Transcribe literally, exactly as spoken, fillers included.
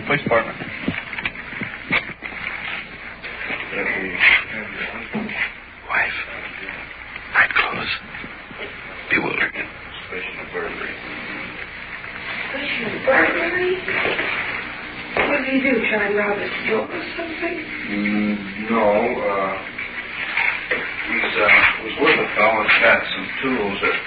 Police Department. Wife. Night clothes. Bewildered. Suspicion of burglary. Suspicion of burglary? What did he do? Try and rob his door or something? Mm, no, uh... He's, uh, was with a fellow and had some tools that